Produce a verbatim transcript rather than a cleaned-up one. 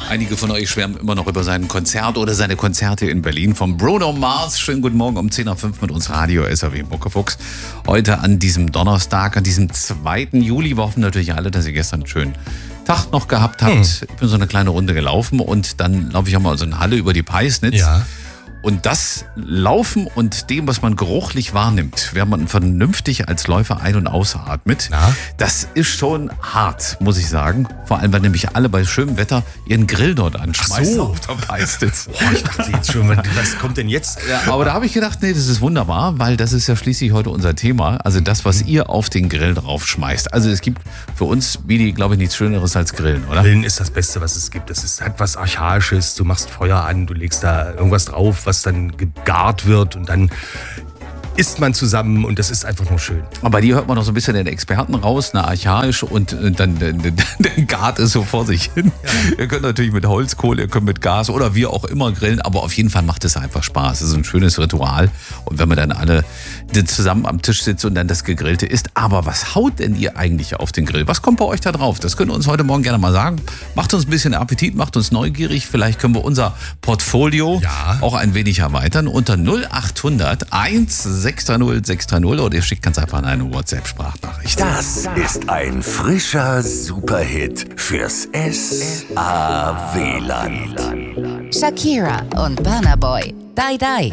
Einige von euch schwärmen immer noch über sein Konzert oder seine Konzerte in Berlin. Vom Bruno Mars. Schönen guten Morgen um zehn Uhr fünf mit uns Radio S R W Muckefuchs. Heute an diesem Donnerstag, an diesem zweiten Juli. Wir hoffen natürlich alle, dass ihr gestern einen schönen Tag noch gehabt habt. Hm. Ich bin so eine kleine Runde gelaufen und dann laufe ich auch mal so eine Halle über die Peisnitz. Ja. Und das Laufen und dem, was man geruchlich wahrnimmt, wenn man vernünftig als Läufer ein- und ausatmet, Na? das ist schon hart, muss ich sagen. Vor allem, weil nämlich alle bei schönem Wetter ihren Grill dort anschmeißen. So. Auf der Peisnitz. Boah, ich dachte jetzt schon, was kommt denn jetzt? Ja, aber da habe ich gedacht, nee, das ist wunderbar, weil das ist ja schließlich heute unser Thema. Also das, was ihr auf den Grill drauf schmeißt. Also es gibt für uns, Vidi, glaube ich, nichts Schöneres als Grillen, oder? Grillen ist das Beste, was es gibt. Das ist halt was Archaisches. Du machst Feuer an, du legst da irgendwas drauf, was dann gegart wird und dann isst man zusammen und das ist einfach nur schön. Aber bei dir hört man noch so ein bisschen den Experten raus, ne, archaisch und äh, dann der Gart ist so vor sich hin. Ja. Ihr könnt natürlich mit Holzkohle, ihr könnt mit Gas oder wie auch immer grillen, aber auf jeden Fall macht es einfach Spaß. Es ist ein schönes Ritual und wenn man dann alle zusammen am Tisch sitzt und dann das Gegrillte isst. Aber was haut denn ihr eigentlich auf den Grill? Was kommt bei euch da drauf? Das könnt ihr uns heute Morgen gerne mal sagen. Macht uns ein bisschen Appetit, macht uns neugierig. Vielleicht können wir unser Portfolio ja. auch ein wenig erweitern unter null acht hundert eins sechs drei null sechs drei null oder ihr schickt ganz einfach eine WhatsApp-Sprachnachricht. Das ist ein frischer Superhit fürs S A W-Land. Shakira und Burna Boy. Die Die.